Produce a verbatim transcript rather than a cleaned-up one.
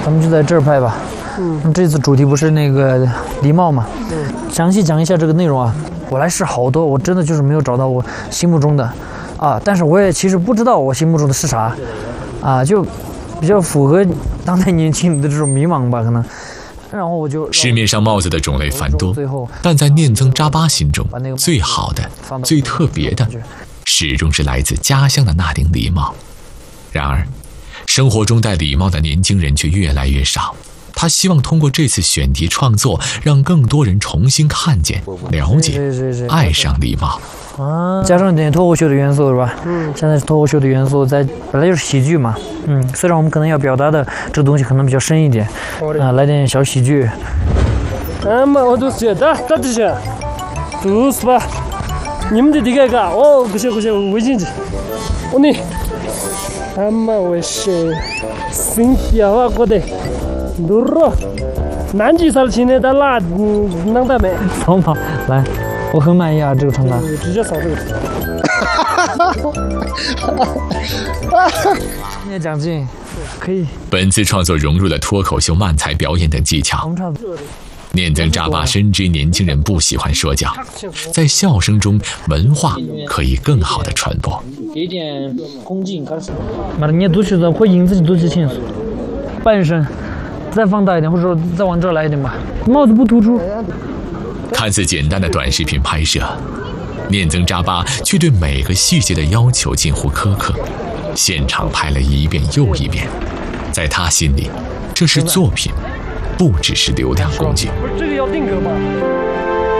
咱们就在这儿拍吧。嗯，这次主题不是那个礼貌嘛？嗯，详细讲一下这个内容啊。我来试好多，我真的就是没有找到我心目中的啊，但是我也其实不知道我心目中的是啥啊，就比较符合当代年轻人的这种迷茫吧，可能。然后我就市面上帽子的种类繁多，但在念曾扎巴心中，最好的、最特别的，始终是来自家乡的那顶礼帽。然而，生活中戴礼帽的年轻人却越来越少。他希望通过这次选题创作，让更多人重新看见、了解、爱上礼帽。 啊，加上点脱口秀的元素是吧？嗯，现在是脱口秀的元素在，本来就是喜剧嘛。嗯，虽然我们可能要表达的这个东西可能比较深一点，啊，来点小喜剧。嗯嘛，我都觉得，这这些，都是吧？你们的这个个，哦，不行不行，微信去，我呢，他妈我是新疆话过的。多肉，南极烧青的到哪弄的没？好嘛，来，我很满意啊，这个穿搭。直接扫这个。今年奖金可以。 本次创作融入了脱口秀、漫才表演等技巧。念曾扎巴深知年轻人不喜欢说教，在笑声中，文化可以更好的传播。 给点恭敬开始。妈的，你多去的会引自己多去清楚。半身。再放大一点，或者说再往这儿来一点吧。帽子不突出。 看似简单的短视频拍摄，念曾扎巴却对每个细节的要求近乎苛刻，现场拍了一遍又一遍。在他心里，这是作品，不只是流量工具。 不是这个要定格吗？